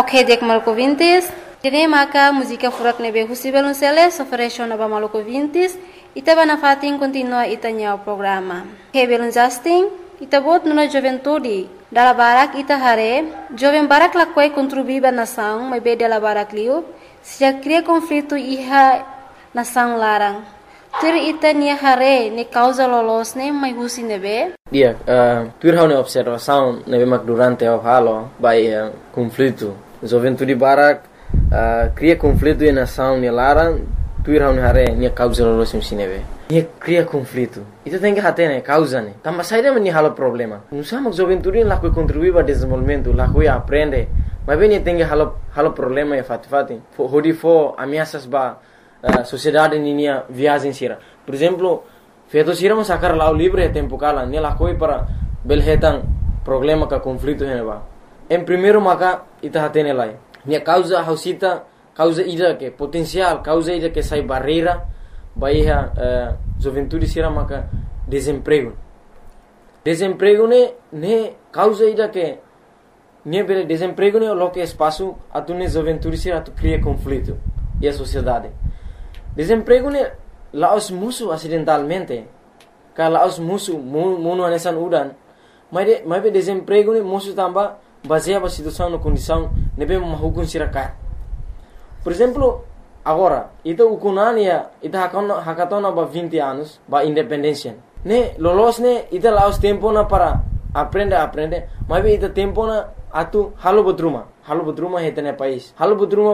Ok, dek Maluku Vintis. Dene maka música furak nebe husi belunceles ofereció naba Maluku Vintis. Ita bana fatin continua itanya o programa. He belun Justin. Ita bot nuna juventude. Dala barak ita hare. Joven barak lakwai contribuiba nação, mas be dala barak liu. Se cria conflito iha nação larang. Tur ita nia hare ne causa lolos ne mai husi nebe. Dia, tur hau ne observação nebe mak durante o halo by conflito. Juventude barak cria conflito e nação ne larang. Tur hau ne hare nia causa lolos nebe. Nia cria conflito. Itu tem que hate ne causa ne. Tamba saída me halo problema. Não sama juventude lá que contribui para desenvolvimento, lá que aprende. Mas bem tem que halo problema e fati. Hodi fo ameaças ba sociedade ninia viagem sira. Por exemplo, feito sira mas sacar lá o livre é tempo cala, ne lá coi para belhetan problema ka conflito heneba. Em primeiro maka ita hatene lai. Nia causa hausita, causa ida que potencial, causa ida que sai barreira, baia juventude sira maka desemprego. Desemprego ne causa ida que ne bele desemprego ne lo que espaço atune juventude sira tu cria conflito e a sociedade. Desemprego ne laos musu acidentalmente. Ka laos musu mono anesan udan. Mas be desemprego ne musu tamba baseia ba situação no condição ne be mahukun siraka. Por exemplo, agora, ita ukunania ita hakatona ba 20 anos ba independência. Ne lolos ne ita laos tempo na para aprende, mas be ita tempo na atu halo bodruma hetene país. Halo bodruma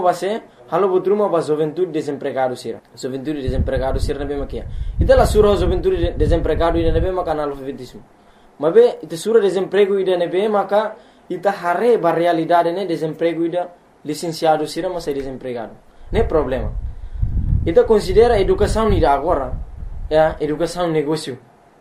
ba juventude desempregado sira. Juventude desempregado sira na be makia. Ita la sura juventude desempregado ida na be maka analfabetismo. Mas be ita sura desemprego ida na be maka ita hare ba realidade ne desemprego ida licenciado sira mas é desempregado. Ne problema. Ita considera educação ida agora, educação negócio.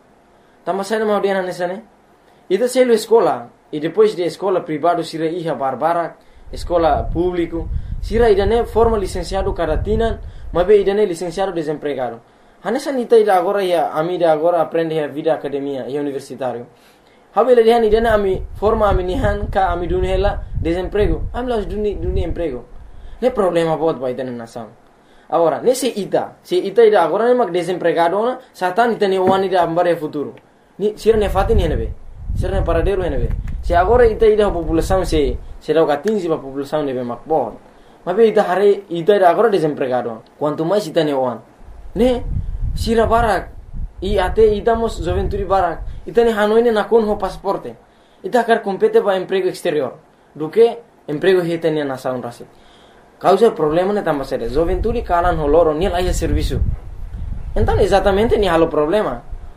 Tamba sai na audiana nessa ne. Ita selo escola e depois de escola privado sira iha barbara, escola público, sira idane forma licenciado karatina, mas be idane licenciado desempregado. Hanessa nita ida agora ia amida agora aprende a vida academia e universitário. Habele dihan idane ami forma ami nihan ka ami dunhela desemprego. Ami las duni emprego. Ne problema bot ba idane nação. Agora, se ita ida agora ne mak desempregado na satan itane wani da ambare futuro. Ni sira ne fatin henebe. Sira ne paradero henebe. Se agora ita ida população se dá 15 para população nebe mak bot. Mas be ita hare ita ida agora desempregado. Quanto mais ita ne wan. Ne sira barak e até idamos juventude barak. Ita ne hanoine na kon ho pasaporte. Ita quer compete para emprego exterior. Do que emprego hetene na nação rasi. Causa problema ne tamba sere. Juventude kalan ho loro ni laia serviço. Então exatamente ni halo problema.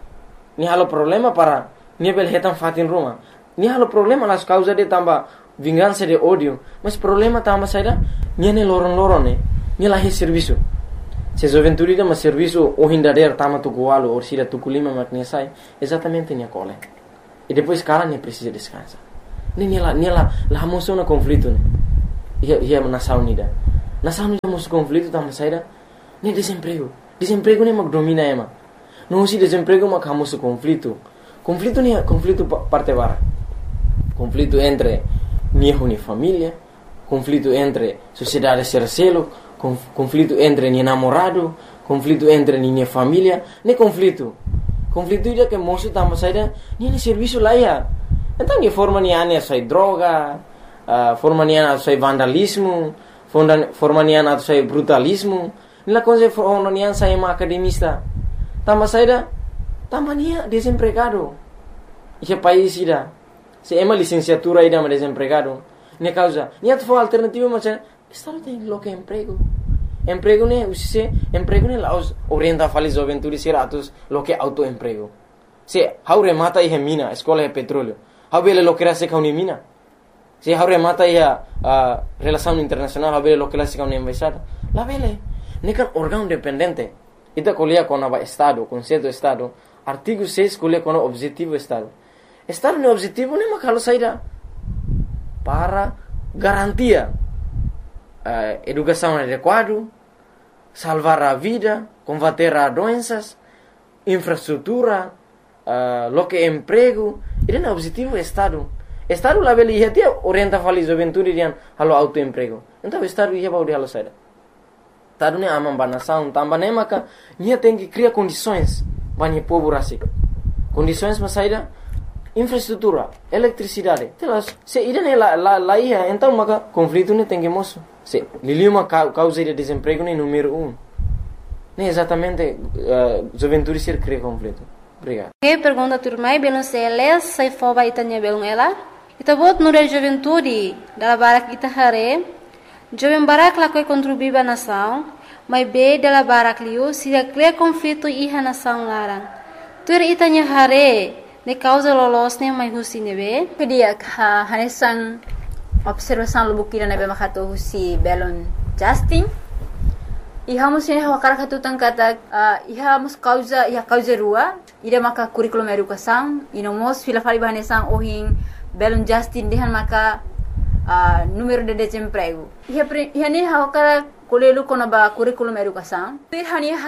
Ni halo problema para ni bel hetan fatin Roma. Ni halo problema las causa de tamba vingança de ódio. Mas problema tamba saida ni ne loron ne. Ni laia serviço. Se juventude mas serviço o hindader tama tukualo ou sira tukulima matnia sai. Exatamente ni cole. E depois kalan ne precisa descansar. Ni la moção na conflito ne. Ia nação unida. Nação unida mos conflito tama saida ni desemprego. Desemprego ne mag domina ema. Não se desemprego mag hamos conflito. Conflito ni conflito parte bara. Conflito entre ni família, conflito entre sociedade sercelo, conflito entre ni namorado, conflito entre ni família, ne conflito. Conflito ida que moço tama saida ni serviço lá ia. Então ni forma ni ane sai droga, forma ni ane sai vandalismo, forma ni ane sai brutalismo, ni la coisa forma ni ane sai academista. Tama saida tama ni desempregado. Ike país ida. Se ema licenciatura ida ma desempregado. Ne causa. Ni at for alternativa mas estado tem lo que emprego. Emprego ne usise emprego ne laos orienta fali juventude siratus lo que autoemprego. Se haure mata e mina, escola e petróleo. Habele lo que era se kauni mina. Se haure mata e relação internacional, habele lo que era se kauni embaixada. La vele. Ne kan órgão dependente. Ita colia com a Estado, conceito Estado. Artigo 6 colia com o objetivo Estado. Estado no objetivo nem makalo saída para garantia educação adequada, salvar a vida, combater as doenças, infraestrutura, lo que emprego. Ele é o objetivo Estado. Estado lá beli ia dia orienta fali juventude dian halo autoemprego. Então estado ia baudi halo saida. Estado ne amam banação, tambah ne maka ia tem que criar condições bani povo rasik. Condições mas saida infraestrutura, eletricidade. Telas, se ida ne lá ia, então maka conflito ne tem que moço. Se lili uma causa de desemprego ne número 1. Ne exatamente juventude ser cria conflito. Obrigado. Que pergunta turmai belum seles sai foba itanya belum ela. Ita bot nura juventude dala barak ita hare. Jovem barak la koi contribui ba nação, mas be dala barak liu sida cria conflito iha nação larang. Tur itanya hare ne causa lolos ne mai husi nebe. Kedia hanesang observação lubukira nebe makato husi belon Justin. Iha mus ini hawakara katutan kata iha mus causa rua ida maka curriculum educação inomos fila fali bahanesang ohin belon Justin dehan maka número de desemprego. Iha ni hawakara kolelu konaba curriculum educação. Iha ni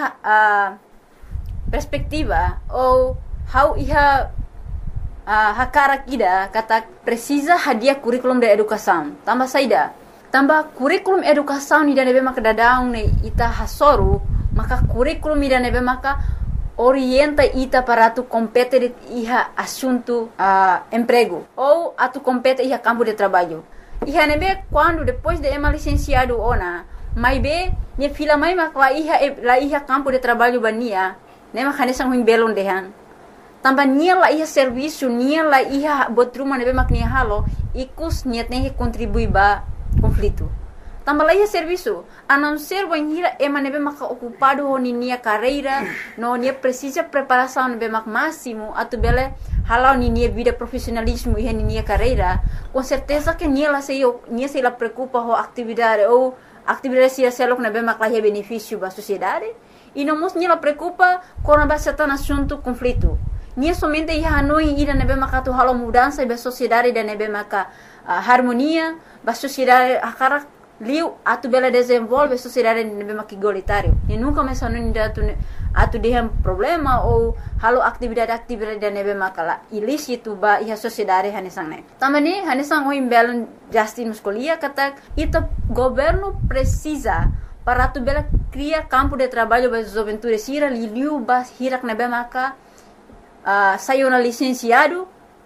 perspectiva ou how iha hakara kida kata precisa hadiah curriculum de educação. Tambah saida. Tambah kurikulum educação ni nebe maka dadang ne ita hasoru maka kurikulum ni nebe maka orienta ita para tu compete iha assunto emprego ou atu compete iha campo de trabalho. Iha nebe quando depois de ema licenciado ona mai be ne fila mai maka la iha campo de trabalho bania ne maka nesang huing belon dehan. Tambah nia la iha serviço nia la iha botruma nebe mak nia halo ikus niat ne contribui ba conflito. Tambah lagi serviço, a não ser banhira ema nebe maka ocupado honi nia carreira, no nia precisa preparação nebe mak máximo, atu bele halau ni nia vida profissionalismo e nia carreira, com certeza que nia se la preocupa ho atividade ou atividade se selok nebe mak lahia benefício ba sociedade, e não mos nia la preocupa com a certain assunto conflito. Nia somente ia hanoi ida nebe maka tu halau mudança ba sociedade da nebe maka harmonia, ba sociedade akara liu atu bela desenvolve sociedade nebe maka igualitário. E nunca mais hanoi atu dehem problema ou halau atividade da nebe maka la ilícito ba ia sociedade hanesang ne. Tamani hanesang o imbelon Justin muscolia kata ita governo precisa para atu bela cria campo de trabalho ba juventude sira liu ba hirak nebe maka sayona licenciada,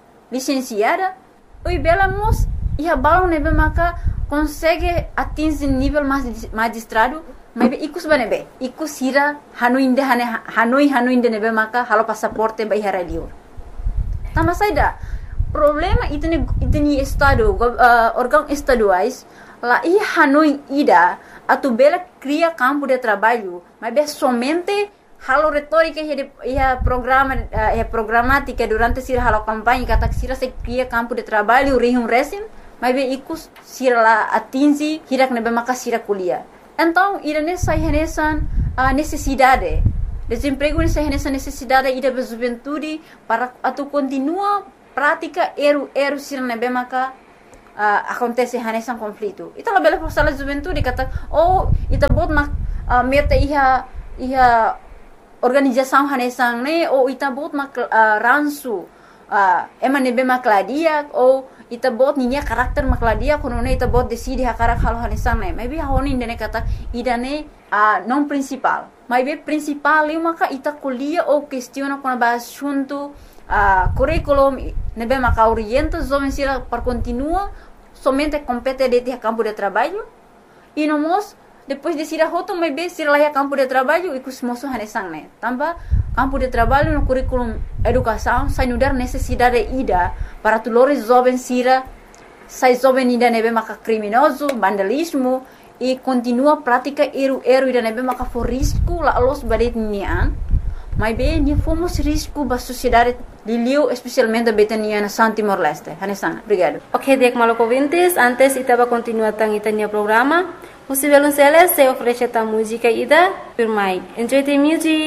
oi bela mos ia balão nebe maka consegue atingir nível magistrado, mas ikus banebe, ikus hira hanoi inde nebe maka halo passaporte ba ihara liur. Tambah saida problema itni estado órgão estaduais lá ia hanoi ida atu bela cria campo de trabalho, mas somente halo retórica ia programática durante sira halo campanha kata sira se cria campo de trabalho rihum resim mas ikus sira la atingi hirak nebe maka sira kuliah. Então irane sai hanesan necessidade desemprego ne sai hanesan necessidade ida ba juventude para atu continua prática eru sira nebe maka acontece hanesan conflito. Ita la bela forsala juventude kata ita bot mak meta iha organização hanesang ne ou ita bot mak ransu ema nebe makladia ou ita bot ninya karakter makladia kono ne ita bot decide hakarak halo hanesang ne maybe honi ndene kata idane non principal maybe principal eu maka ita kuliah ou questiona kono ba assunto curriculum nebe maka orienta jovem sira para continua somente compete de campo de trabalho e nomos depois de sira hoto maybe sira lá campo de trabalho e cusmoso hanesang ne tambah campo de trabalho no curriculum educação sai nudar necessidade ida para tulores jovem sira sai jovem ida nebe maka criminoso vandalismo e continua prática eru ida nebe maka for risco la los badet nian maybe ni fomos risco ba sociedade liliu especialmente betania na Timor Leste hanesang. Obrigado. Ok, dek maloko vintes antes itaba continua tang itania programa. Musivelun Celes se oferece ta música ida firmai. Enjoy the music.